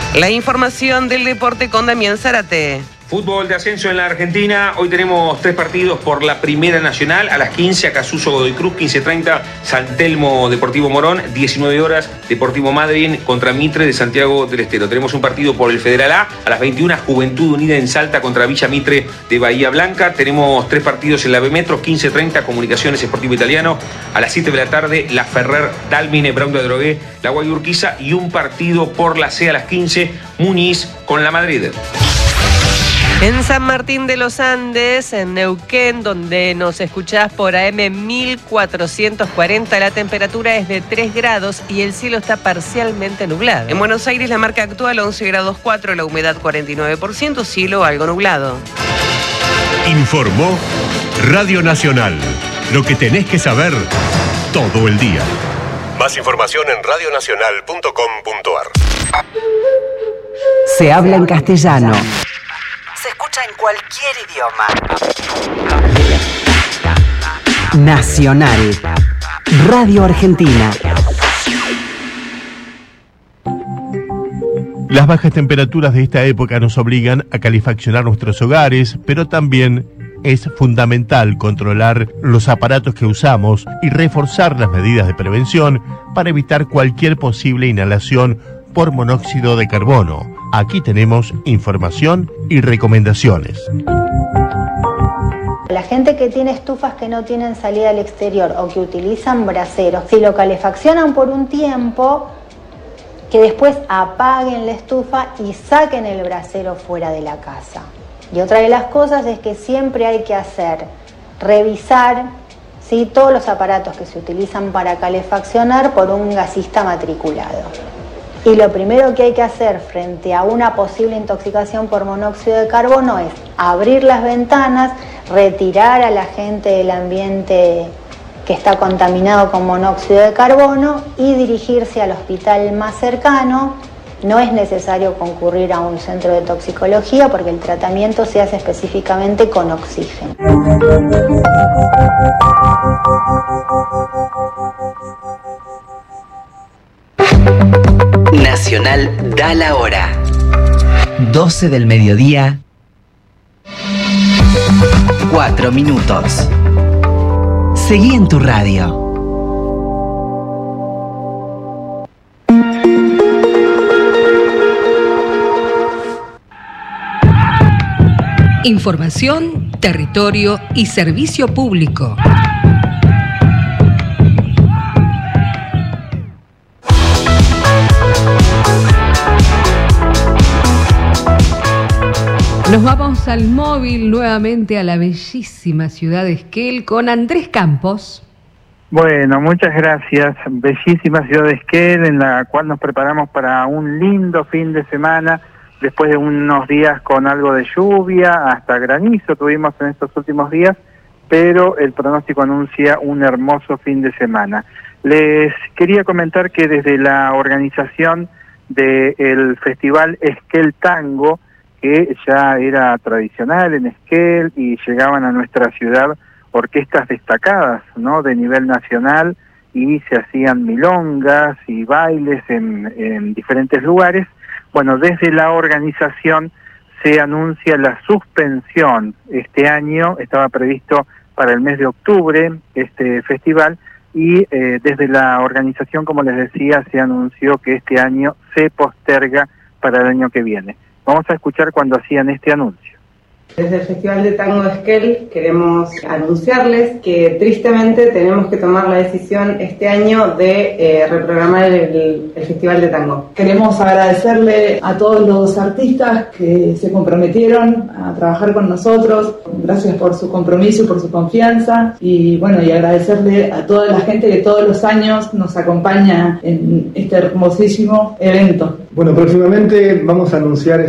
La información del deporte con Damián Zárate. Fútbol de ascenso en la Argentina. Hoy tenemos 3 partidos por la Primera Nacional. A las 15, Acasuso Godoy Cruz, 15:30, San Telmo Deportivo Morón, 19 horas, Deportivo Madryn contra Mitre de Santiago del Estero. Tenemos un partido por el Federal A. A las 21, Juventud Unida en Salta contra Villa Mitre de Bahía Blanca. Tenemos 3 partidos en la B Metro, 15:30, Comunicaciones Sportivo Italiano. A las 7 de la tarde, La Ferrer, Dálmine, Brown de Adrogué, La Guayurquiza. Y un partido por la C a las 15, Muniz con la Madrid. En San Martín de los Andes, en Neuquén, donde nos escuchás por AM 1440, la temperatura es de 3 grados y el cielo está parcialmente nublado. En Buenos Aires la marca actual 11 grados 4, la humedad 49%, cielo algo nublado. Informó Radio Nacional. Lo que tenés que saber todo el día. Más información en radionacional.com.ar. Se habla en castellano. Se escucha en cualquier idioma. Nacional. Radio Argentina. Las bajas temperaturas de esta época nos obligan a calefaccionar nuestros hogares, pero también es fundamental controlar los aparatos que usamos y reforzar las medidas de prevención para evitar cualquier posible inhalación por monóxido de carbono. Aquí tenemos información y recomendaciones. La gente que tiene estufas que no tienen salida al exterior o que utilizan braseros, si lo calefaccionan por un tiempo, que después apaguen la estufa y saquen el brasero fuera de la casa. Y otra de las cosas es que siempre hay que revisar, ¿sí?, todos los aparatos que se utilizan para calefaccionar por un gasista matriculado. Y lo primero que hay que hacer frente a una posible intoxicación por monóxido de carbono es abrir las ventanas, retirar a la gente del ambiente que está contaminado con monóxido de carbono y dirigirse al hospital más cercano. No es necesario concurrir a un centro de toxicología porque el tratamiento se hace específicamente con oxígeno. Nacional da la hora. 12 del mediodía. 4 minutos. Seguí en tu radio. Información, territorio y servicio público. Nos vamos al móvil nuevamente a la bellísima ciudad de Esquel con Andrés Campos. Bueno, muchas gracias. Bellísima ciudad de Esquel, en la cual nos preparamos para un lindo fin de semana, después de unos días con algo de lluvia, hasta granizo tuvimos en estos últimos días, pero el pronóstico anuncia un hermoso fin de semana. Les quería comentar que desde la organización del Festival Esquel Tango, que ya era tradicional en Esquel y llegaban a nuestra ciudad orquestas destacadas, ¿no?, de nivel nacional, y se hacían milongas y bailes en diferentes lugares. Bueno, desde la organización se anuncia la suspensión. Este año estaba previsto para el mes de octubre este festival y desde la organización, como les decía, se anunció que este año se posterga para el año que viene. Vamos a escuchar cuando hacían este anuncio. Desde el Festival de Tango de Esquel queremos anunciarles que tristemente tenemos que tomar la decisión este año de reprogramar el Festival de Tango. Queremos agradecerle a todos los artistas que se comprometieron a trabajar con nosotros. Gracias por su compromiso y por su confianza. Y bueno, y agradecerle a toda la gente que todos los años nos acompaña en este hermosísimo evento. Bueno, próximamente vamos a anunciar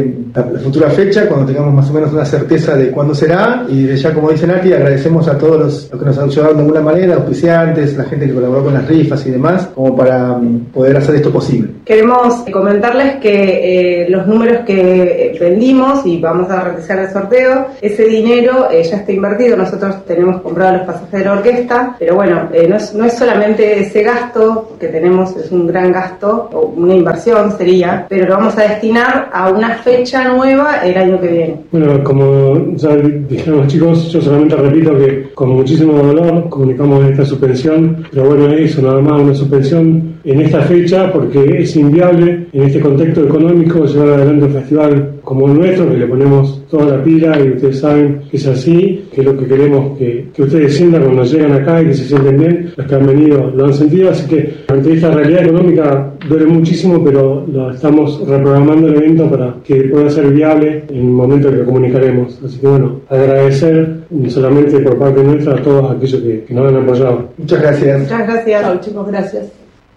la futura fecha cuando tengamos más o menos una certeza de cuándo será, y desde ya, como dice Nati, agradecemos a todos los que nos han ayudado de alguna manera, auspiciantes, la gente que colaboró con las rifas y demás, como para poder hacer esto posible. Queremos comentarles que los números que vendimos y vamos a realizar el sorteo, ese dinero ya está invertido. Nosotros tenemos comprado los pasajes de la orquesta, pero bueno, no es solamente ese gasto que tenemos, es un gran gasto, o una inversión, sería, pero lo vamos a destinar a una fecha nueva el año que viene. Bueno, como ya dijeron los chicos, yo solamente repito que con muchísimo dolor comunicamos esta suspensión, pero bueno, eso, nada más, una suspensión en esta fecha porque es inviable en este contexto económico llevar adelante un festival como el nuestro, que le ponemos toda la pila y ustedes saben que es así, que es lo que queremos que ustedes sientan cuando llegan acá y que se sienten bien, los que han venido lo han sentido, así que ante esta realidad económica duele muchísimo, pero lo estamos reprogramando el evento para que pueda ser viable en el momento que lo comunicaremos. Así que bueno, agradecer solamente por parte nuestra a todos aquellos que nos han apoyado. Muchas gracias. Muchas gracias. Chao, chicos, gracias.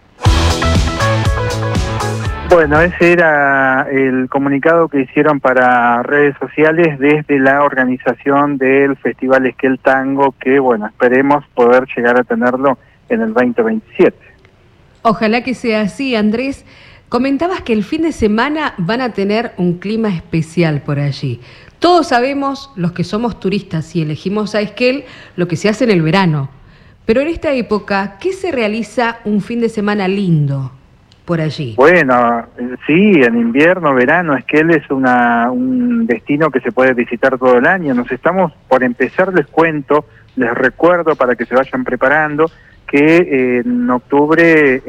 Bueno, ese era el comunicado que hicieron para redes sociales desde la organización del Festival Esquel Tango, que bueno, esperemos poder llegar a tenerlo en el 2027. Ojalá que sea así, Andrés. Comentabas que el fin de semana van a tener un clima especial por allí. Todos sabemos, los que somos turistas y elegimos a Esquel, lo que se hace en el verano. Pero en esta época, ¿qué se realiza un fin de semana lindo por allí? Bueno, sí, en invierno, verano, Esquel es un destino que se puede visitar todo el año. Nos estamos por empezar, les recuerdo para que se vayan preparando, que en octubre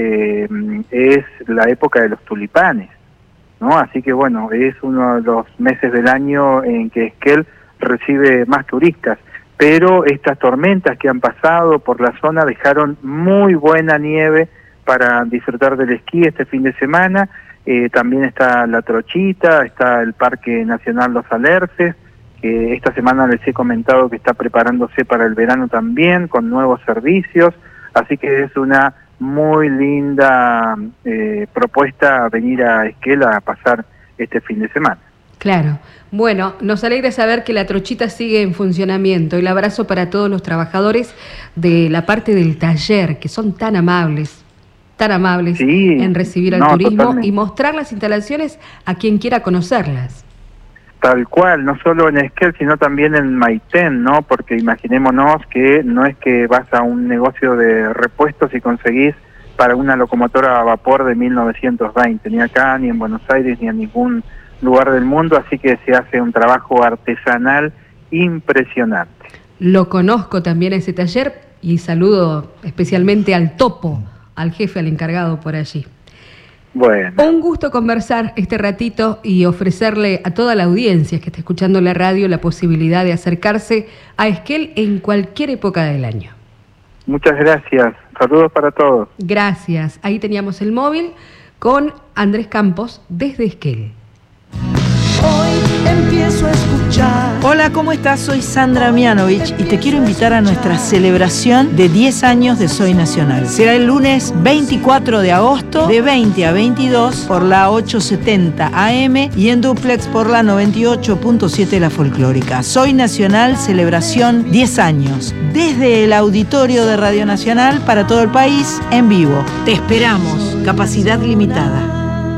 es la época de los tulipanes, ¿no? Así que bueno, es uno de los meses del año en que Esquel recibe más turistas, pero estas tormentas que han pasado por la zona dejaron muy buena nieve para disfrutar del esquí este fin de semana. También está La Trochita, está el Parque Nacional Los Alerces, que esta semana les he comentado que está preparándose para el verano también, con nuevos servicios, así que es una muy linda propuesta venir a Esquel a pasar este fin de semana. Claro. Bueno, nos alegra saber que La Trochita sigue en funcionamiento. El abrazo para todos los trabajadores de la parte del taller, que son tan amables sí, en recibir al turismo totalmente. Y mostrar las instalaciones a quien quiera conocerlas. Tal cual, no solo en Esquel, sino también en Maitén, ¿no? Porque imaginémonos que no es que vas a un negocio de repuestos y conseguís para una locomotora a vapor de 1920, ni acá, ni en Buenos Aires, ni en ningún lugar del mundo, así que se hace un trabajo artesanal impresionante. Lo conozco también ese taller y saludo especialmente al Topo, al jefe, al encargado por allí. Bueno. Un gusto conversar este ratito y ofrecerle a toda la audiencia que está escuchando la radio la posibilidad de acercarse a Esquel en cualquier época del año. Muchas gracias. Saludos para todos. Gracias. Ahí teníamos el móvil con Andrés Campos desde Esquel. Hoy empiezo a escuchar. Hola, ¿cómo estás? Soy Sandra Mianovich y te quiero invitar a nuestra celebración de 10 años de Soy Nacional. Será el lunes 24 de agosto de 20 a 22 por la 870 AM y en duplex por la 98.7 La Folclórica. Soy Nacional, celebración 10 años. Desde el auditorio de Radio Nacional para todo el país, en vivo. Te esperamos. Capacidad limitada.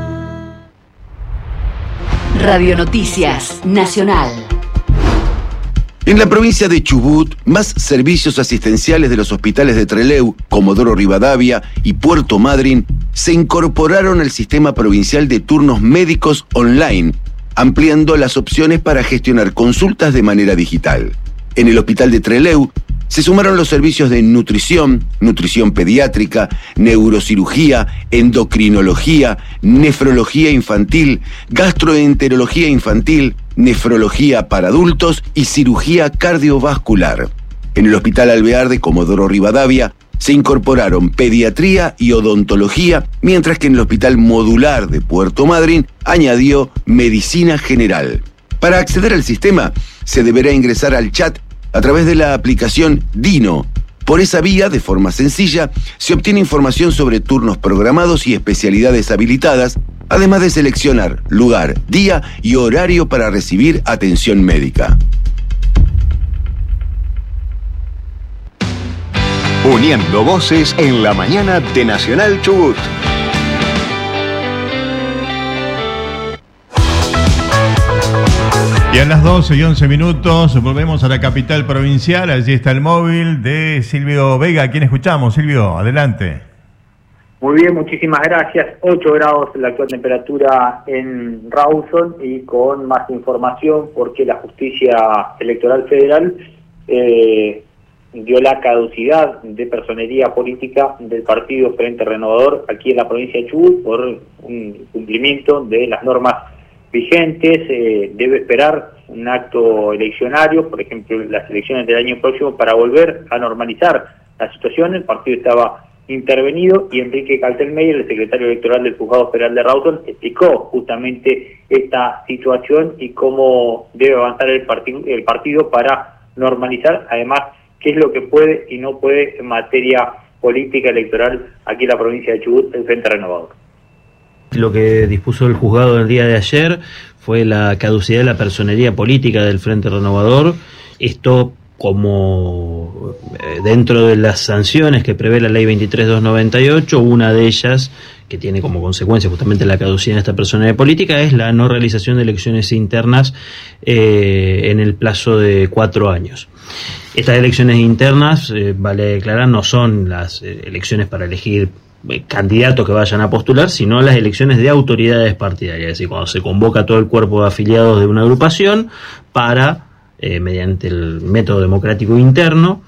Radio Noticias Nacional. En la provincia de Chubut, más servicios asistenciales de los hospitales de Trelew, Comodoro Rivadavia y Puerto Madryn se incorporaron al sistema provincial de turnos médicos online, ampliando las opciones para gestionar consultas de manera digital. En el hospital de Trelew se sumaron los servicios de nutrición, nutrición pediátrica, neurocirugía, endocrinología, nefrología infantil, gastroenterología infantil, nefrología para adultos y cirugía cardiovascular. En el Hospital Alvear de Comodoro Rivadavia se incorporaron pediatría y odontología, mientras que en el Hospital Modular de Puerto Madryn añadió medicina general. Para acceder al sistema, se deberá ingresar al chat a través de la aplicación Dino. Por esa vía, de forma sencilla, se obtiene información sobre turnos programados y especialidades habilitadas, además de seleccionar lugar, día y horario para recibir atención médica. Uniendo voces en la mañana de Nacional Chubut. Y a las 12:11 volvemos a la capital provincial. Allí está el móvil de Silvio Vega. ¿A quién escuchamos, Silvio? Adelante. Muy bien, muchísimas gracias. 8 grados la actual temperatura en Rawson, y con más información porque la Justicia Electoral Federal dio la caducidad de personería política del Partido Frente Renovador aquí en la provincia de Chubut por un cumplimiento de las normas vigentes. Debe esperar un acto eleccionario, por ejemplo las elecciones del año próximo, para volver a normalizar la situación. El partido estaba intervenido y Enrique Kaltenmeyer, el secretario electoral del Juzgado Federal de Rawson, explicó justamente esta situación y cómo debe avanzar el partido para normalizar, además, qué es lo que puede y no puede en materia política electoral aquí en la provincia de Chubut, el Frente Renovador. Lo que dispuso el juzgado el día de ayer fue la caducidad de la personería política del Frente Renovador. Esto como dentro de las sanciones que prevé la ley 23.298, una de ellas, que tiene como consecuencia justamente la caducidad de esta personería política, es la no realización de elecciones internas en el plazo de 4 años. Estas elecciones internas, vale declarar, no son las elecciones para elegir candidatos que vayan a postular, sino las elecciones de autoridades partidarias, es decir, cuando se convoca todo el cuerpo de afiliados de una agrupación para, mediante el método democrático interno,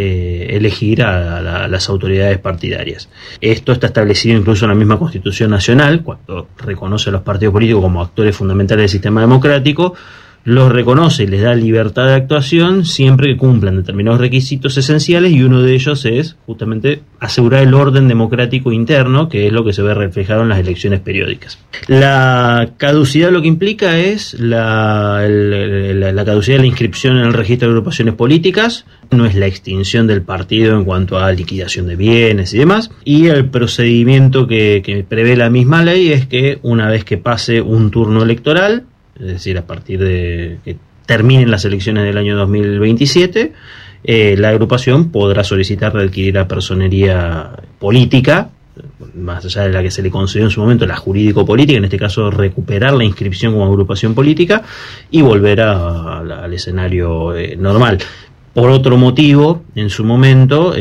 elegir a las autoridades partidarias. Esto está establecido incluso en la misma Constitución Nacional, cuando reconoce a los partidos políticos como actores fundamentales del sistema democrático. Los reconoce y les da libertad de actuación siempre que cumplan determinados requisitos esenciales, y uno de ellos es justamente asegurar el orden democrático interno, que es lo que se ve reflejado en las elecciones periódicas. La caducidad lo que implica es la caducidad de la inscripción en el registro de agrupaciones políticas, no es la extinción del partido en cuanto a liquidación de bienes y demás, y el procedimiento que prevé la misma ley es que una vez que pase un turno electoral, es decir, a partir de que terminen las elecciones del año 2027, la agrupación podrá solicitar readquirir la personería política, más allá de la que se le concedió en su momento, la jurídico-política, en este caso recuperar la inscripción como agrupación política y volver al escenario normal. Por otro motivo, en su momento,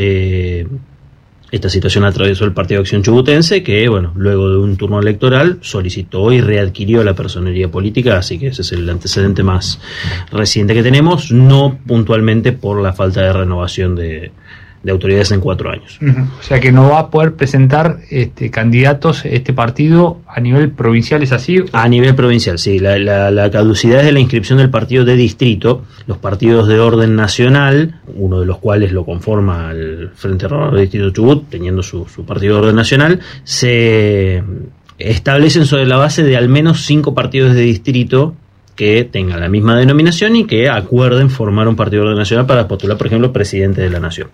esta situación atravesó el Partido Acción Chubutense, que, bueno, luego de un turno electoral solicitó y readquirió la personería política, así que ese es el antecedente más reciente que tenemos, no puntualmente por la falta de renovación de autoridades en 4 años. O sea que no va a poder presentar candidatos este partido a nivel provincial, ¿es así? A nivel provincial, sí. La caducidad es de la inscripción del partido de distrito. Los partidos de orden nacional, uno de los cuales lo conforma el Frente Renovador de Distrito Chubut, teniendo su partido de orden nacional, se establecen sobre la base de al menos 5 partidos de distrito que tengan la misma denominación y que acuerden formar un partido de orden nacional para postular, por ejemplo, presidente de la nación.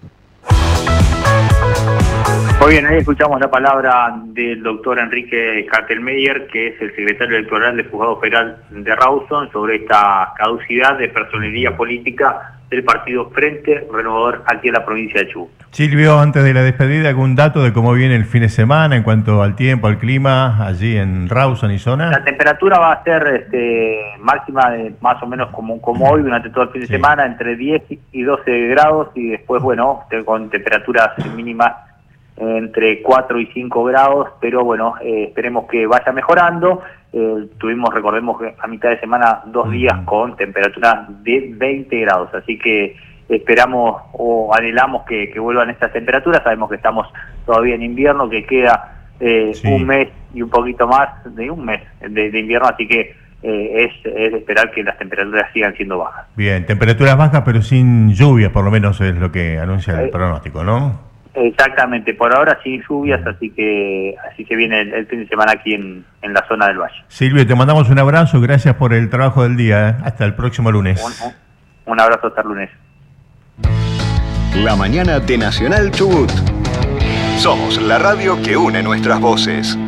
Muy bien, ahí escuchamos la palabra del doctor Enrique Kaltenmeyer, que es el secretario electoral del Juzgado Federal de Rawson, sobre esta caducidad de personería política del Partido Frente Renovador aquí en la provincia de Chubut. Silvio, antes de la despedida, ¿algún dato de cómo viene el fin de semana en cuanto al tiempo, al clima, allí en Rawson y zona? La temperatura va a ser máxima de más o menos como hoy durante todo el fin de semana, entre 10 y 12 grados, y después, bueno, con temperaturas mínimas entre 4 y 5 grados, pero bueno, esperemos que vaya mejorando. Tuvimos, recordemos, que a mitad de semana 2 días con temperaturas de 20 grados, así que esperamos o anhelamos que vuelvan estas temperaturas. Sabemos que estamos todavía en invierno, que queda un mes y un poquito más de un mes de invierno, así que es esperar que las temperaturas sigan siendo bajas. Bien, temperaturas bajas pero sin lluvias, por lo menos es lo que anuncia el pronóstico, ¿no? Exactamente, por ahora sin lluvias, así que viene el fin de semana aquí en la zona del Valle. Silvio, te mandamos un abrazo, gracias por el trabajo del día, hasta el próximo lunes. Un abrazo hasta el lunes. La mañana de Nacional Chubut. Somos la radio que une nuestras voces.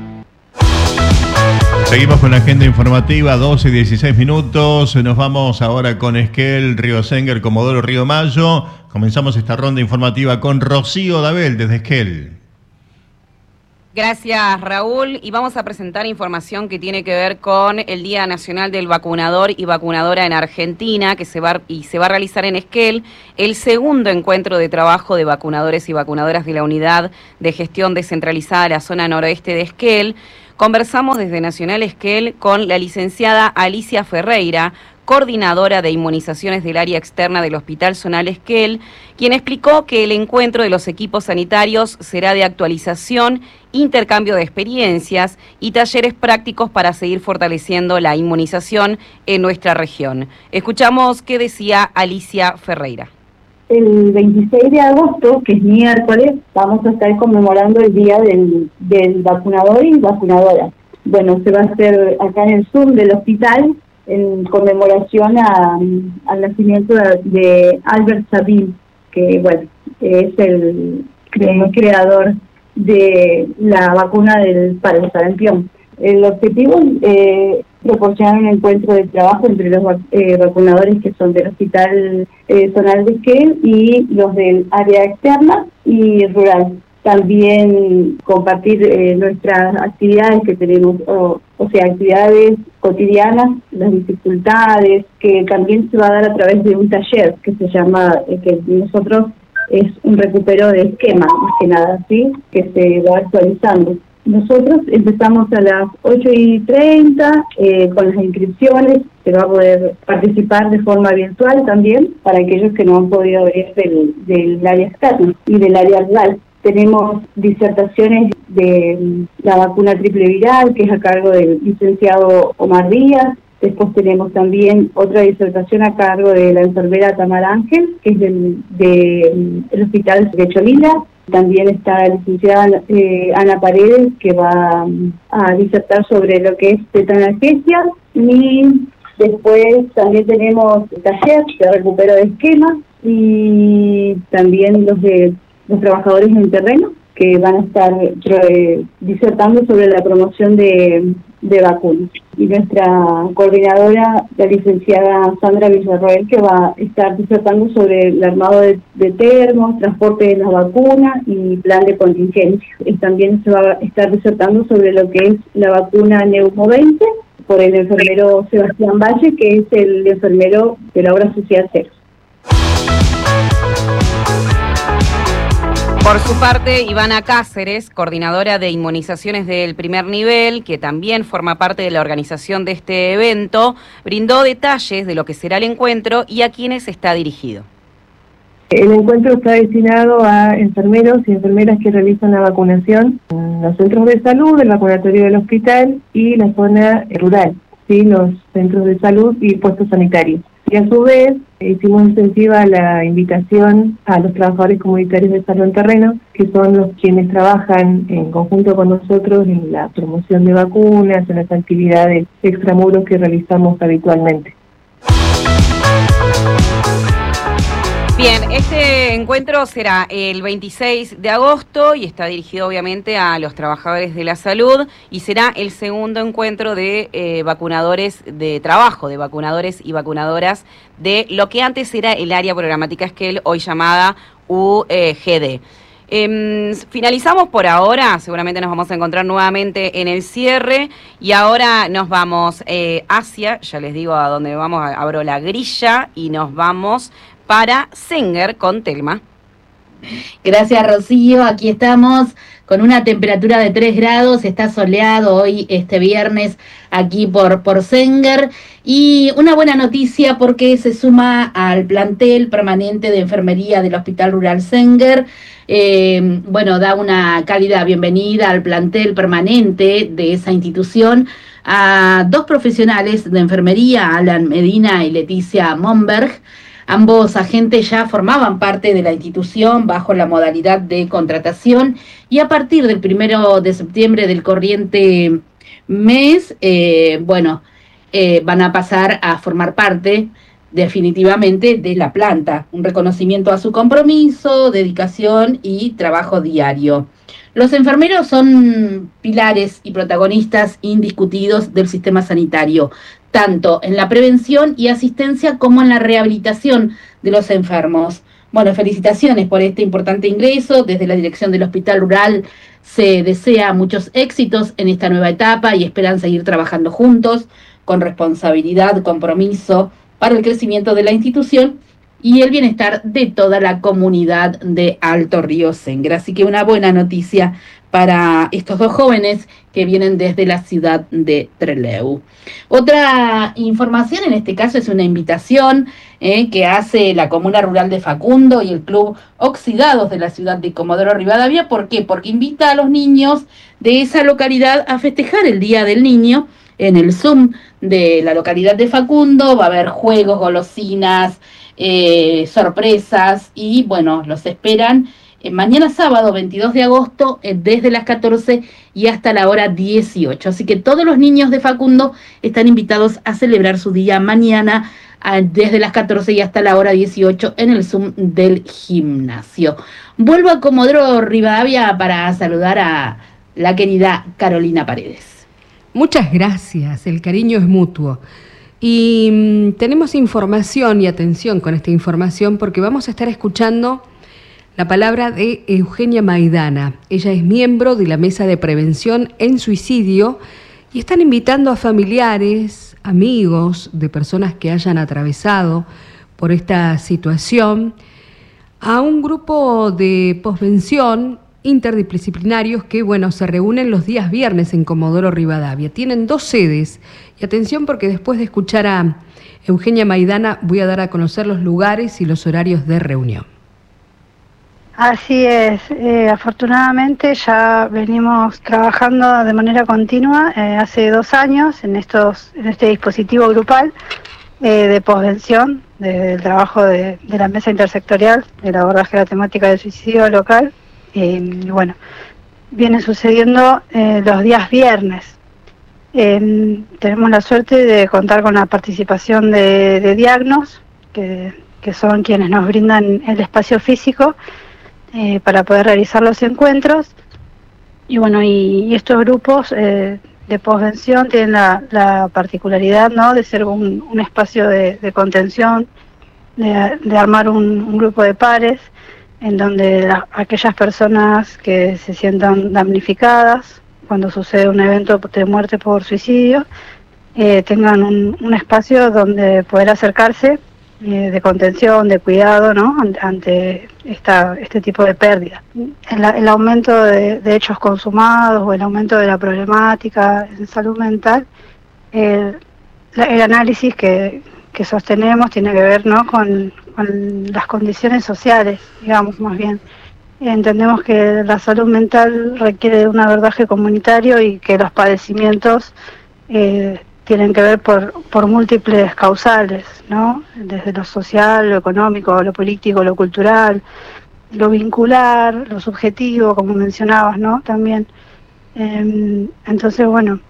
Seguimos con la agenda informativa, 12 y 16 minutos. Nos vamos ahora con Esquel, Río Senguer, Comodoro, Río Mayo. Comenzamos esta ronda informativa con Rocío Dabel desde Esquel. Gracias, Raúl. Y vamos a presentar información que tiene que ver con el Día Nacional del Vacunador y Vacunadora en Argentina, que se va a realizar en Esquel, el segundo encuentro de trabajo de vacunadores y vacunadoras de la Unidad de Gestión Descentralizada de la Zona Noroeste de Esquel. Conversamos desde Nacional Esquel con la licenciada Alicia Ferreira, coordinadora de inmunizaciones del área externa del Hospital Zonal Esquel, quien explicó que el encuentro de los equipos sanitarios será de actualización, intercambio de experiencias y talleres prácticos para seguir fortaleciendo la inmunización en nuestra región. Escuchamos qué decía Alicia Ferreira. El 26 de agosto, que es miércoles, vamos a estar conmemorando el Día del Vacunador y Vacunadora. Bueno, se va a hacer acá en el Zoom del hospital, en conmemoración al nacimiento de Albert Sabin, que bueno, es el creador de la vacuna para el sarampión. El objetivo es proporcionar un encuentro de trabajo entre los vacunadores que son del Hospital Zonal de Esquel y los del área externa y rural. También compartir nuestras actividades que tenemos, o sea, actividades cotidianas, las dificultades, que también se va a dar a través de un taller que se llama, que nosotros es un recupero de esquemas, más que nada, ¿sí? Que se va actualizando. Nosotros empezamos a las 8:30 con las inscripciones. Se va a poder participar de forma virtual también para aquellos que no han podido venir del área externa y del área rural. Tenemos disertaciones de la vacuna triple viral, que es a cargo del licenciado Omar Díaz. Después tenemos también otra disertación a cargo de la enfermera Tamara Ángel, que es del Hospital de Cholila. También está la licenciada Ana Paredes, que va a disertar sobre lo que es tetanalgesia. Y después también tenemos taller de recupero de esquemas y también los trabajadores en terreno, que van a estar disertando sobre la promoción de vacunas. Y nuestra coordinadora, la licenciada Sandra Villarroel, que va a estar disertando sobre el armado de termos, transporte de las vacunas y plan de contingencia. También se va a estar disertando sobre lo que es la vacuna Neumo 20 por el enfermero Sebastián Valle, que es el enfermero de la obra social Cero. Por su parte, Ivana Cáceres, coordinadora de inmunizaciones del primer nivel, que también forma parte de la organización de este evento, brindó detalles de lo que será el encuentro y a quiénes está dirigido. El encuentro está destinado a enfermeros y enfermeras que realizan la vacunación en los centros de salud, el vacunatorio del hospital y la zona rural, ¿sí? Los centros de salud y puestos sanitarios. Y a su vez, hicimos extensiva la invitación a los trabajadores comunitarios de salud en terreno, que son los quienes trabajan en conjunto con nosotros en la promoción de vacunas, en las actividades extramuros que realizamos habitualmente. Bien, este encuentro será el 26 de agosto y está dirigido obviamente a los trabajadores de la salud y será el segundo encuentro de vacunadores de trabajo, de vacunadores y vacunadoras de lo que antes era el área programática Esquel, hoy llamada UGD. Finalizamos por ahora, seguramente nos vamos a encontrar nuevamente en el cierre y ahora nos vamos hacia, ya les digo a dónde vamos, abro la grilla y nos vamos para Senger con Telma. Gracias, Rocío. Aquí estamos con una temperatura de 3 grados. Está soleado hoy, este viernes, aquí por Senger. Y una buena noticia porque se suma al plantel permanente de enfermería del Hospital Rural Senger. Da una cálida bienvenida al plantel permanente de esa institución a 2 profesionales de enfermería, Alan Medina y Leticia Monberg. Ambos agentes ya formaban parte de la institución bajo la modalidad de contratación y a partir del 1 de septiembre del corriente mes, van a pasar a formar parte definitivamente de la planta. Un reconocimiento a su compromiso, dedicación y trabajo diario. Los enfermeros son pilares y protagonistas indiscutidos del sistema sanitario, tanto en la prevención y asistencia como en la rehabilitación de los enfermos. Bueno, felicitaciones por este importante ingreso desde la dirección del Hospital Rural se desea muchos éxitos en esta nueva etapa y esperan seguir trabajando juntos con responsabilidad, compromiso para el crecimiento de la institución y el bienestar de toda la comunidad de Alto Río Senguer. Así que una buena noticia para estos dos jóvenes que vienen desde la ciudad de Trelew. Otra información, en este caso, es una invitación que hace la Comuna Rural de Facundo y el Club Oxidados de la ciudad de Comodoro Rivadavia. ¿Por qué? Porque invita a los niños de esa localidad a festejar el Día del Niño en el Zoom de la localidad de Facundo. Va a haber juegos, golosinas, sorpresas y bueno, los esperan mañana sábado 22 de agosto desde las 14 y hasta la hora 18. Así que todos los niños de Facundo están invitados a celebrar su día mañana desde las 14 y hasta la hora 18 en el Zoom del gimnasio. Vuelvo a Comodoro Rivadavia para saludar a la querida Carolina Paredes. Muchas gracias, el cariño es mutuo. Y tenemos información y atención con esta información porque vamos a estar escuchando la palabra de Eugenia Maidana. Ella es miembro de la Mesa de Prevención en Suicidio y están invitando a familiares, amigos de personas que hayan atravesado por esta situación a un grupo de posvención interdisciplinarios que, bueno, se reúnen los días viernes en Comodoro Rivadavia. Tienen 2 sedes y atención porque después de escuchar a Eugenia Maidana voy a dar a conocer los lugares y los horarios de reunión. Así es, afortunadamente ya venimos trabajando de manera continua hace 2 años en este dispositivo grupal de posvención, desde el trabajo de la mesa intersectorial, del abordaje de la temática del suicidio local. Bueno, viene sucediendo los días viernes. Tenemos la suerte de contar con la participación de Diagnos, que son quienes nos brindan el espacio físico para poder realizar los encuentros. Y bueno, y estos grupos de posvención tienen la particularidad, ¿no?, de ser un espacio de contención, de armar un grupo de pares en donde aquellas personas que se sientan damnificadas cuando sucede un evento de muerte por suicidio tengan un espacio donde poder acercarse de contención, de cuidado, ¿no?, ante este tipo de pérdida. El aumento de hechos consumados o el aumento de la problemática en salud mental, el análisis que sostenemos tiene que ver, ¿no?, con las condiciones sociales, digamos, más bien. Entendemos que la salud mental requiere de un abordaje comunitario y que los padecimientos tienen que ver por múltiples causales, ¿no?, desde lo social, lo económico, lo político, lo cultural, lo vincular, lo subjetivo, como mencionabas, ¿no?, también. Entonces, bueno,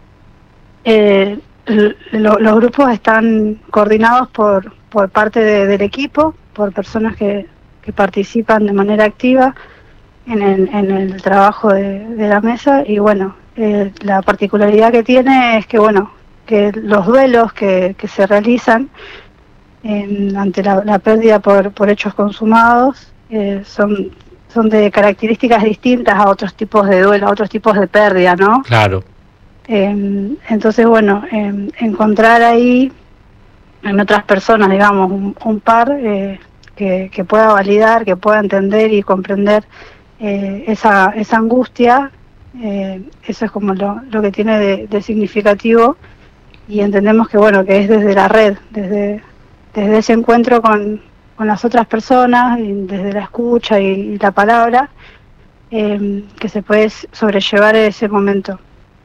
los grupos están coordinados por parte del equipo, por personas que participan de manera activa en el trabajo de la mesa. Y bueno, la particularidad que tiene es que, bueno, que los duelos que se realizan ante la pérdida por hechos consumados son de características distintas a otros tipos de duelo, a otros tipos de pérdida, ¿no? Claro. Entonces, bueno, encontrar ahí en otras personas, digamos, un par que pueda validar, que pueda entender y comprender esa angustia, eso es como lo que tiene de significativo. Y entendemos que, bueno, que es desde la red, desde ese encuentro con las otras personas, y desde la escucha y la palabra, que se puede sobrellevar ese momento.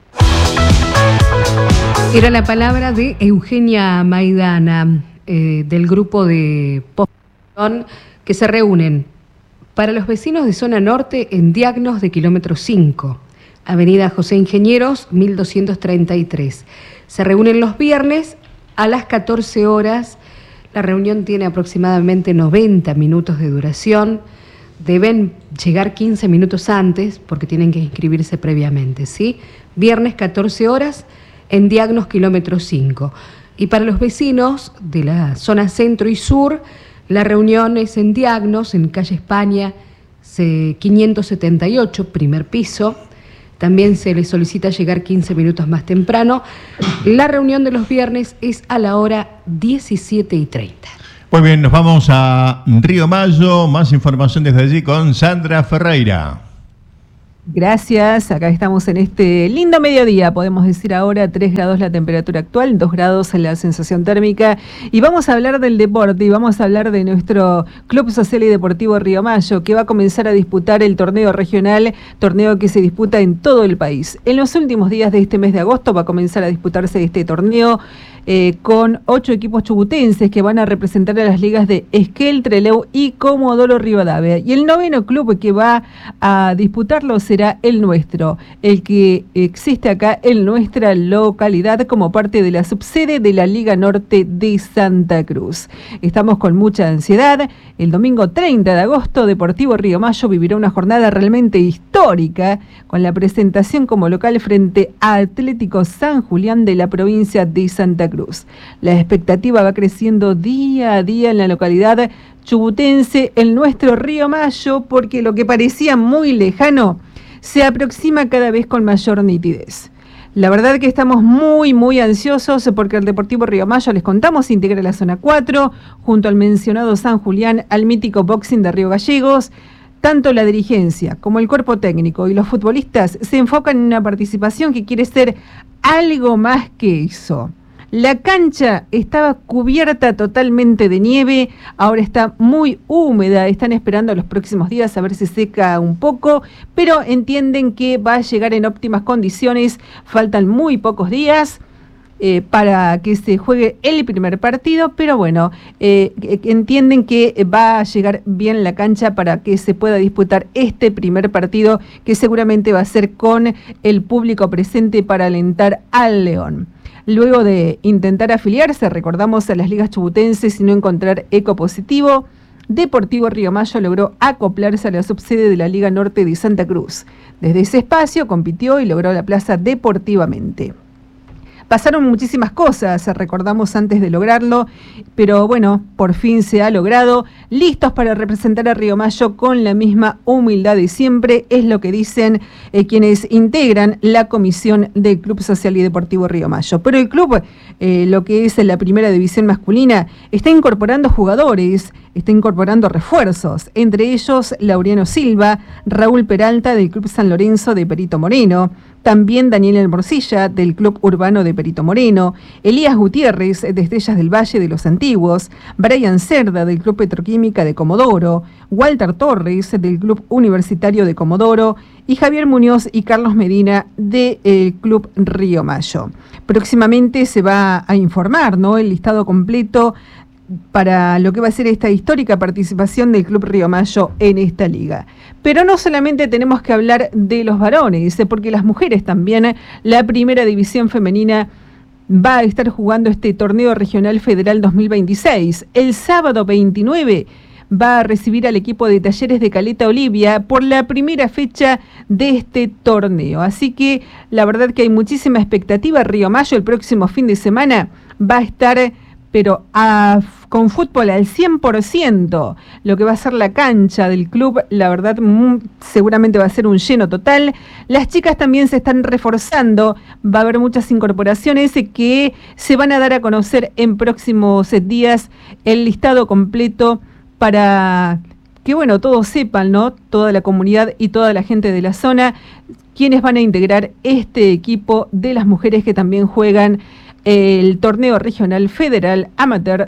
Era la palabra de Eugenia Maidana, del grupo de posvención que se reúnen para los vecinos de zona norte en Diagnos de kilómetro 5, Avenida José Ingenieros, 1233. Se reúnen los viernes a las 14 horas. La reunión tiene aproximadamente 90 minutos de duración. Deben llegar 15 minutos antes porque tienen que inscribirse previamente, ¿sí? Viernes 14 horas en Diagnos kilómetro 5. Y para los vecinos de la zona centro y sur, la reunión es en Diagnos, en calle España 578, primer piso, también se les solicita llegar 15 minutos más temprano. La reunión de los viernes es a la hora 17:30. Muy bien, nos vamos a Río Mayo. Más información desde allí con Sandra Ferreira. Gracias, acá estamos en este lindo mediodía, podemos decir ahora 3 grados la temperatura actual, 2 grados la sensación térmica, y vamos a hablar del deporte y vamos a hablar de nuestro Club Social y Deportivo Río Mayo, que va a comenzar a disputar el torneo regional, torneo que se disputa en todo el país. En los últimos días de este mes de agosto va a comenzar a disputarse este torneo con 8 equipos chubutenses que van a representar a las ligas de Esquel, Trelew y Comodoro Rivadavia. Y el 9º club que va a disputarlo será el nuestro, el que existe acá en nuestra localidad como parte de la subsede de la Liga Norte de Santa Cruz. Estamos con mucha ansiedad. El domingo 30 de agosto, Deportivo Río Mayo vivirá una jornada realmente histórica con la presentación como local frente a Atlético San Julián de la provincia de Santa Cruz. La expectativa va creciendo día a día en la localidad chubutense, el nuestro Río Mayo, porque lo que parecía muy lejano se aproxima cada vez con mayor nitidez. La verdad que estamos muy ansiosos porque el Deportivo Río Mayo, les contamos, integra la zona 4, junto al mencionado San Julián, al mítico boxing de Río Gallegos. Tanto la dirigencia como el cuerpo técnico y los futbolistas se enfocan en una participación que quiere ser algo más que eso. La cancha estaba cubierta totalmente de nieve, ahora está muy húmeda, están esperando los próximos días a ver si seca un poco, pero entienden que va a llegar en óptimas condiciones, faltan muy pocos días para que se juegue el primer partido, pero bueno, entienden que va a llegar bien la cancha para que se pueda disputar este primer partido, que seguramente va a ser con el público presente para alentar al León. Luego de intentar afiliarse, recordamos, a las ligas chubutenses y no encontrar eco positivo, Deportivo Río Mayo logró acoplarse a la subsede de la Liga Norte de Santa Cruz. Desde ese espacio compitió y logró la plaza deportivamente. Pasaron muchísimas cosas, recordamos, antes de lograrlo, pero bueno, por fin se ha logrado. Listos para representar a Río Mayo con la misma humildad de siempre, es lo que dicen quienes integran la comisión del Club Social y Deportivo Río Mayo. Pero el club, lo que es la primera división masculina, está incorporando jugadores, está incorporando refuerzos, entre ellos Laureano Silva, Raúl Peralta del Club San Lorenzo de Perito Moreno, también Daniel Almorcilla del Club Urbano de Perito Moreno, Elías Gutiérrez de Estrellas del Valle de los Antiguos, Brian Cerda del Club Petroquímica de Comodoro, Walter Torres del Club Universitario de Comodoro y Javier Muñoz y Carlos Medina del Club Río Mayo. Próximamente se va a informar, ¿no?, el listado completo para lo que va a ser esta histórica participación del Club Río Mayo en esta liga. Pero no solamente tenemos que hablar de los varones, porque las mujeres también, la primera división femenina va a estar jugando este torneo regional federal 2026. El sábado 29 va a recibir al equipo de Talleres de Caleta Olivia por la primera fecha de este torneo. Así que la verdad que hay muchísima expectativa. Río Mayo el próximo fin de semana va a estar pero con fútbol al 100%, lo que va a ser la cancha del club, la verdad, seguramente va a ser un lleno total. Las chicas también se están reforzando, va a haber muchas incorporaciones que se van a dar a conocer en próximos días, el listado completo para que, bueno, todos sepan, ¿no?, toda la comunidad y toda la gente de la zona, quienes van a integrar este equipo de las mujeres que también juegan el torneo regional federal amateur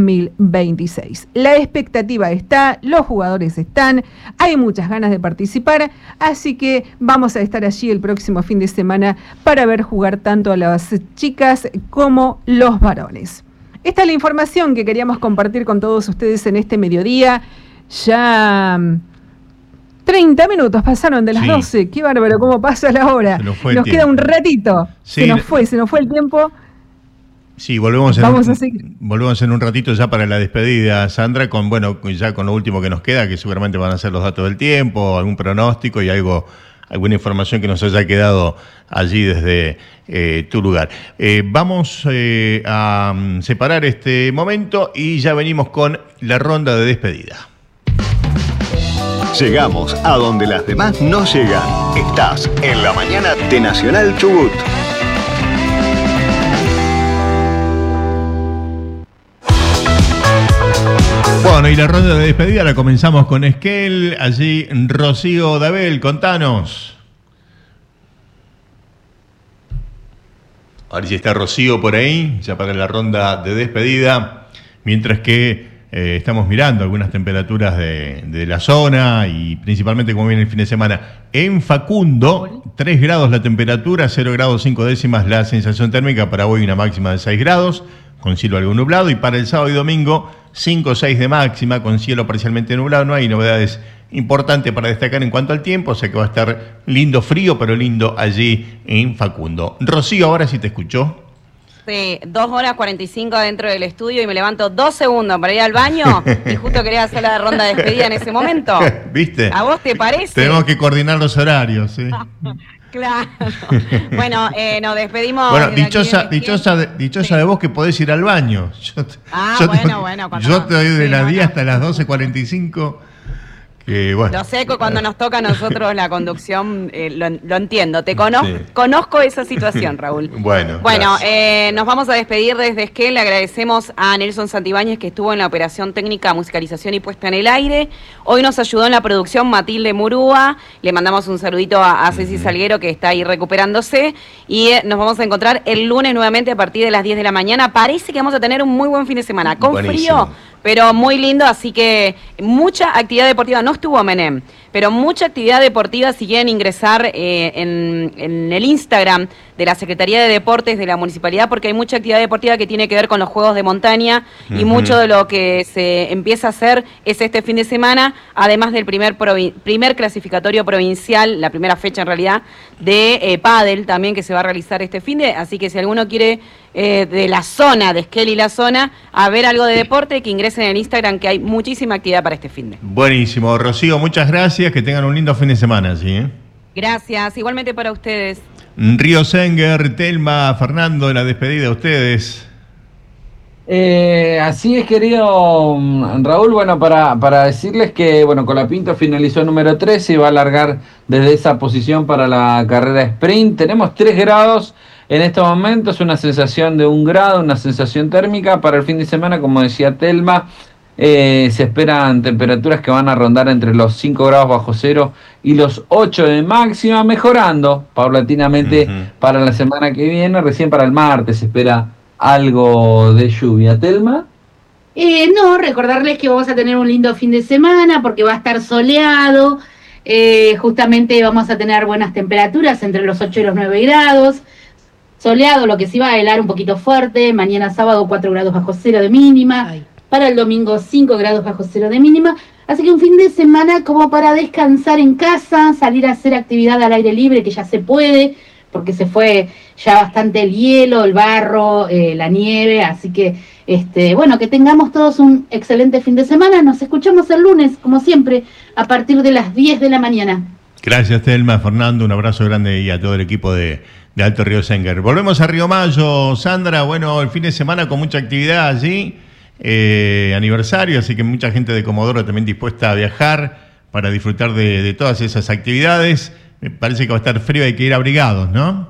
2026. La expectativa está, los jugadores están, hay muchas ganas de participar, así que vamos a estar allí el próximo fin de semana para ver jugar tanto a las chicas como los varones. Esta es la información que queríamos compartir con todos ustedes en este mediodía. Ya 30 minutos pasaron de las 12, qué bárbaro, cómo pasa la hora. Nos queda un ratito, sí, se nos fue el tiempo. Sí, volvemos en un ratito ya para la despedida, Sandra, con ya con lo último que nos queda, que seguramente van a ser los datos del tiempo, algún pronóstico y alguna información que nos haya quedado allí desde tu lugar. Vamos a separar este momento y ya venimos con la ronda de despedida. Llegamos a donde las demás no llegan. Estás en la mañana de Nacional Chubut. Bueno, y la ronda de despedida la comenzamos con Esquel. Allí Rocío Dabel, contanos. A ver si está Rocío por ahí, ya para la ronda de despedida. Mientras que estamos mirando algunas temperaturas de la zona y principalmente cómo viene el fin de semana. En Facundo, 3 grados la temperatura, 0 grados 5 décimas la sensación térmica. Para hoy una máxima de 6 grados, con cielo algo nublado. Y para el sábado y domingo, 5 o 6 de máxima, con cielo parcialmente nublado. No hay novedades importantes para destacar en cuanto al tiempo, o sea que va a estar lindo, frío, pero lindo allí en Facundo. Rocío, ahora sí te escucho. Sí, 2 horas 45 dentro del estudio y me levanto 2 segundos para ir al baño y justo quería hacer la ronda de despedida en ese momento. ¿Viste? ¿A vos te parece? Tenemos que coordinar los horarios, ¿sí? Claro. Bueno, nos despedimos. Bueno, dichosa de vos que podés ir al baño. Yo te doy de las 10 hasta las 12:45. Bueno. Lo sé que cuando nos toca a nosotros la conducción, lo entiendo. Conozco esa situación, Raúl. Bueno, nos vamos a despedir desde Esquel. Le agradecemos a Nelson Santibáñez, que estuvo en la operación técnica, musicalización y puesta en el aire. Hoy nos ayudó en la producción Matilde Murúa. Le mandamos un saludito a Ceci Salguero, que está ahí recuperándose. Y nos vamos a encontrar el lunes nuevamente a partir de las 10 de la mañana. Parece que vamos a tener un muy buen fin de semana. Con frío, pero muy lindo, así que mucha actividad deportiva. No estuvo Menem, pero mucha actividad deportiva. Si quieren ingresar en el Instagram de la Secretaría de Deportes de la Municipalidad, porque hay mucha actividad deportiva que tiene que ver con los Juegos de Montaña, y mucho de lo que se empieza a hacer es este fin de semana, además del primer clasificatorio provincial, la primera fecha en realidad, de pádel también, que se va a realizar este fin de. Así que si alguno quiere de la zona, de Esquel y la zona, a ver algo de deporte, que ingresen en Instagram, que hay muchísima actividad para este fin de. Buenísimo. Rocío, muchas gracias, que tengan un lindo fin de semana, ¿sí? Gracias, igualmente para ustedes. Río Senger, Telma, Fernando, en la despedida a ustedes. Así es, querido Raúl, bueno, para decirles que, bueno, Colapinto finalizó el número 13 y va a largar desde esa posición para la carrera sprint. Tenemos 3 grados en estos momentos, una sensación de 1 grado, una sensación térmica. Para el fin de semana, como decía Telma, se esperan temperaturas que van a rondar entre los 5 grados bajo cero y los 8 de máxima, mejorando paulatinamente para la semana que viene. Recién para el martes se espera algo de lluvia. ¿Telma? No, recordarles que vamos a tener un lindo fin de semana porque va a estar soleado. Justamente vamos a tener buenas temperaturas entre los 8 y los 9 grados. Soleado, lo que sí va a helar un poquito fuerte. Mañana sábado 4 grados bajo cero de mínima. Para el domingo 5 grados bajo cero de mínima. Así que un fin de semana como para descansar en casa, salir a hacer actividad al aire libre, que ya se puede, porque se fue ya bastante el hielo, el barro, la nieve. Así que, bueno, que tengamos todos un excelente fin de semana. Nos escuchamos el lunes, como siempre, a partir de las 10 de la mañana. Gracias, Telma, Fernando, un abrazo grande y a todo el equipo de Alto Río Senger. Volvemos a Río Mayo, Sandra. Bueno, el fin de semana con mucha actividad allí, aniversario, así que mucha gente de Comodoro también dispuesta a viajar para disfrutar de todas esas actividades. Me parece que va a estar frío, hay que ir abrigados, ¿no?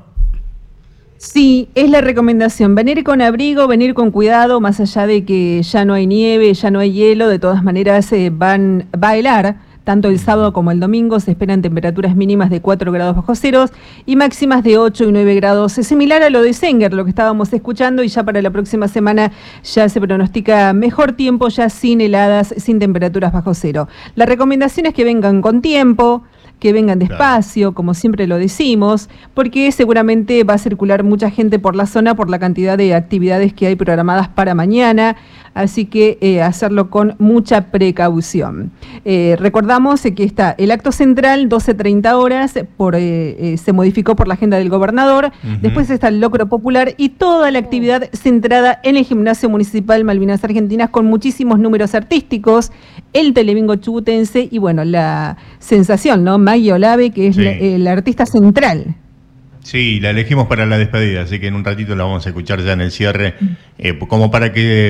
Sí, es la recomendación, venir con abrigo, venir con cuidado, más allá de que ya no hay nieve, ya no hay hielo, de todas maneras va a helar. Tanto el sábado como el domingo se esperan temperaturas mínimas de 4 grados bajo cero y máximas de 8 y 9 grados. Es similar a lo de Senger, lo que estábamos escuchando, y ya para la próxima semana ya se pronostica mejor tiempo, ya sin heladas, sin temperaturas bajo cero. La recomendación es que vengan con tiempo, que vengan despacio, como siempre lo decimos, porque seguramente va a circular mucha gente por la zona por la cantidad de actividades que hay programadas para mañana, así que hacerlo con mucha precaución. Recordamos que está el acto central, 12:30 horas, se modificó por la agenda del gobernador, después está el locro popular y toda la actividad centrada en el Gimnasio Municipal Malvinas Argentinas, con muchísimos números artísticos, el telebingo chubutense y bueno, la sensación, ¿no? Maggie Olave, que es la artista central. Sí, la elegimos para la despedida, así que en un ratito la vamos a escuchar ya en el cierre, como para que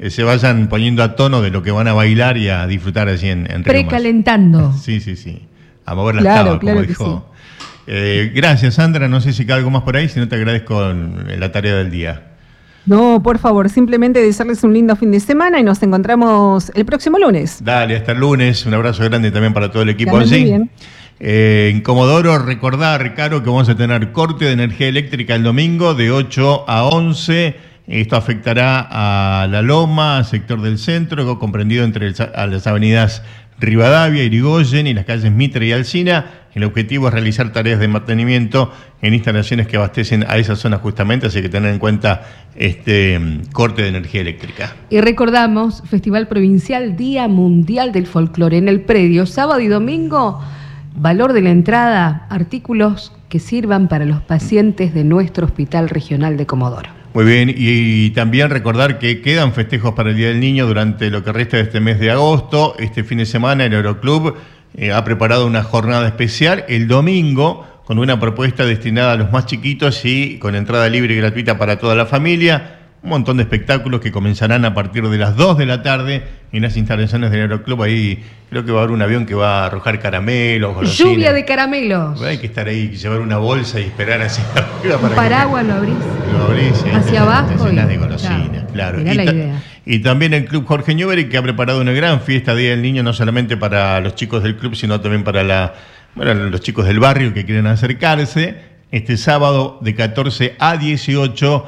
se vayan poniendo a tono de lo que van a bailar y a disfrutar así en Río Más. Precalentando. Sí. A mover las tabas, como dijo. Sí. Gracias, Sandra. No sé si queda algo más por ahí, si no te agradezco la tarea del día. No, por favor, simplemente desearles un lindo fin de semana y nos encontramos el próximo lunes. Dale, hasta el lunes. Un abrazo grande también para todo el equipo allí. En Comodoro, recordar, Caro, que vamos a tener corte de energía eléctrica el domingo de 8 a 11. Esto afectará a La Loma, sector del centro, comprendido entre las avenidas Rivadavia, Irigoyen y las calles Mitre y Alsina. El objetivo es realizar tareas de mantenimiento en instalaciones que abastecen a esa zona justamente, así que tener en cuenta este corte de energía eléctrica. Y recordamos, Festival Provincial Día Mundial del Folclore en el predio, sábado y domingo, valor de la entrada, artículos que sirvan para los pacientes de nuestro Hospital Regional de Comodoro. Muy bien, y también recordar que quedan festejos para el Día del Niño durante lo que resta de este mes de agosto. Este fin de semana el Aeroclub ha preparado una jornada especial el domingo con una propuesta destinada a los más chiquitos y con entrada libre y gratuita para toda la familia. Un montón de espectáculos que comenzarán a partir de las 2 de la tarde en las instalaciones del Aeroclub. Ahí creo que va a haber un avión que va a arrojar caramelos, golosinas. Lluvia de caramelos. Hay que estar ahí, llevar una bolsa y esperar hacia arriba para paraguas lo abrís. Lo abrís. Hacia abajo. Llenas de golosinas, claro. Mirá la idea. Y también el Club Jorge Newbery, que ha preparado una gran fiesta Día del Niño, no solamente para los chicos del club, sino también para los chicos del barrio que quieren acercarse. Este sábado de 14 a 18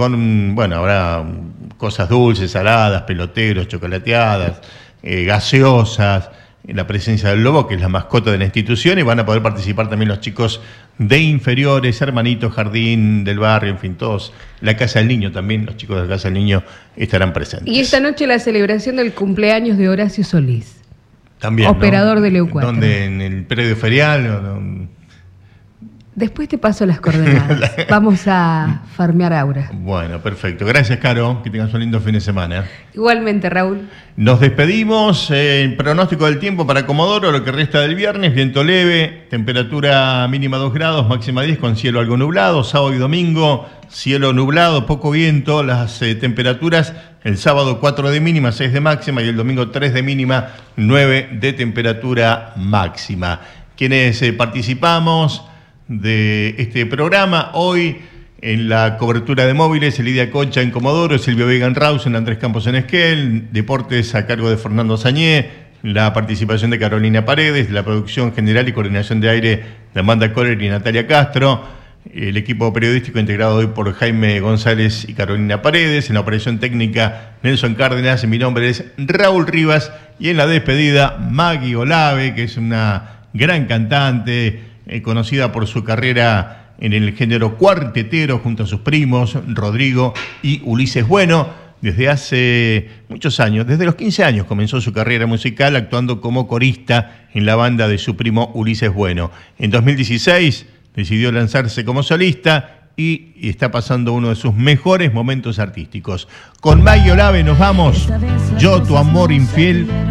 habrá cosas dulces, saladas, peloteros, chocolateadas, gaseosas, la presencia del lobo, que es la mascota de la institución, y van a poder participar también los chicos de inferiores, hermanitos, jardín del barrio, en fin, todos. La Casa del Niño también, los chicos de la Casa del Niño estarán presentes. Y esta noche la celebración del cumpleaños de Horacio Solís. También, operador del EU4. ¿Dónde? ¿En el predio ferial? Después te paso las coordenadas. Vamos a farmear aura. Bueno, perfecto. Gracias, Caro. Que tengas un lindo fin de semana. Igualmente, Raúl. Nos despedimos. El pronóstico del tiempo para Comodoro, lo que resta del viernes, viento leve, temperatura mínima 2 grados, máxima 10 con cielo algo nublado. Sábado y domingo, cielo nublado, poco viento. Las temperaturas, el sábado 4 de mínima, 6 de máxima, y el domingo 3 de mínima, 9 de temperatura máxima. Quienes participamos de este programa hoy en la cobertura de móviles: Elidia Concha en Comodoro, Silvio Vega en Rawson, Andrés Campos en Esquel, deportes a cargo de Fernando Sañé, la participación de Carolina Paredes, la producción general y coordinación de aire de Amanda Coller y Natalia Castro, el equipo periodístico integrado hoy por Jaime González y Carolina Paredes, en la operación técnica Nelson Cárdenas, mi nombre es Raúl Rivas, y en la despedida Maggie Olave, que es una gran cantante, conocida por su carrera en el género cuartetero junto a sus primos Rodrigo y Ulises Bueno. Desde hace muchos años, desde los 15 años comenzó su carrera musical actuando como corista en la banda de su primo Ulises Bueno. En 2016 decidió lanzarse como solista y está pasando uno de sus mejores momentos artísticos. Con Maggie Olave nos vamos. Yo, tu amor infiel.